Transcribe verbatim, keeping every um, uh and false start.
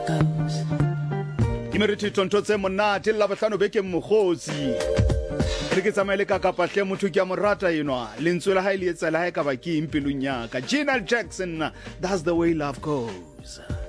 Imeriti tontotse monate la bahlano beke mogotsi re ke tsamaile ka kapahle motho ke a morata enwa lentswe la hae le etsa la hae ka ba ke impelong ya ka Gina Jackson, that's the way love goes.